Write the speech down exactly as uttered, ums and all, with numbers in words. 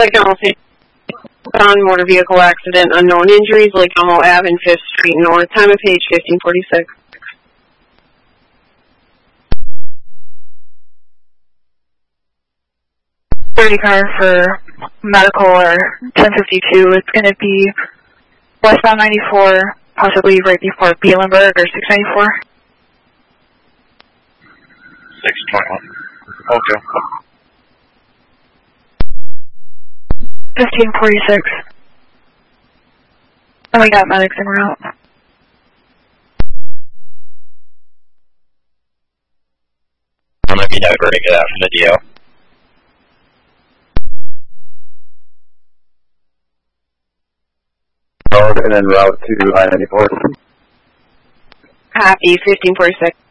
Lake Elmo on motor vehicle accident, unknown injuries, Lake Elmo Avenue and fifth Street North. Time of page fifteen forty-six. thirty car for medical or ten fifty-two. It's going to be westbound ninety-four, possibly right before Bielenberg or six ninety-four. six twenty-one. Okay. fifteen forty-six. And we got medics en route. I'm going to be diverting it out from the D O. And then route to I ninety-four. Happy fifteen forty-six.